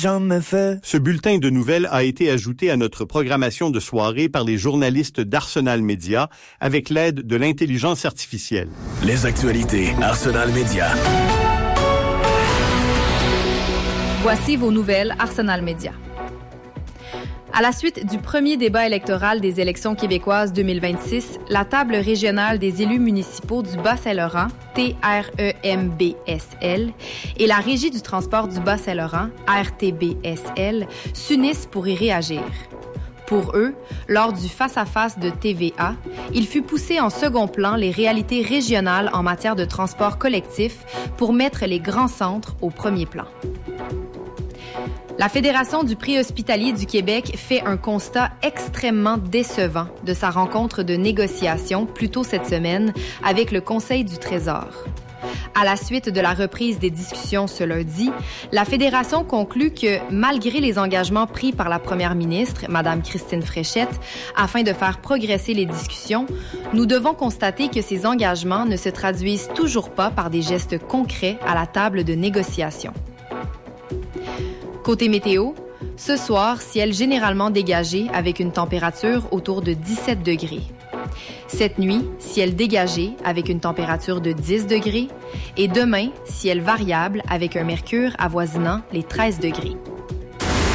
Jamais fait. Ce bulletin de nouvelles a été ajouté à notre programmation de soirée par les journalistes d'Arsenal Média avec l'aide de l'intelligence artificielle. Les actualités Arsenal Média. Voici vos nouvelles Arsenal Média. À la suite du premier débat électoral des élections québécoises 2026, la table régionale des élus municipaux du Bas-Saint-Laurent, TREMBSL, et la Régie du transport du Bas-Saint-Laurent, RTBSL, s'unissent pour y réagir. Pour eux, lors du face-à-face de TVA, il fut poussé en second plan les réalités régionales en matière de transport collectif pour mettre les grands centres au premier plan. La Fédération du préhospitalier du Québec fait un constat extrêmement décevant de sa rencontre de négociation plus tôt cette semaine avec le Conseil du Trésor. À la suite de la reprise des discussions ce lundi, la Fédération conclut que, malgré les engagements pris par la première ministre, Mme Christine Fréchette, afin de faire progresser les discussions, nous devons constater que ces engagements ne se traduisent toujours pas par des gestes concrets à la table de négociation. Côté météo, ce soir, ciel généralement dégagé avec une température autour de 17 degrés. Cette nuit, ciel dégagé avec une température de 10 degrés. Et demain, ciel variable avec un mercure avoisinant les 13 degrés.